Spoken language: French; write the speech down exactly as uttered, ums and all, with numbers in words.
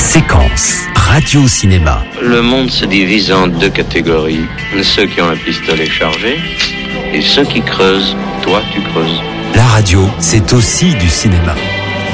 Séquence radio-cinéma. Le monde se divise en deux catégories. Ceux qui ont un pistolet chargé et ceux qui creusent. Toi, tu creuses. La radio, c'est aussi du cinéma.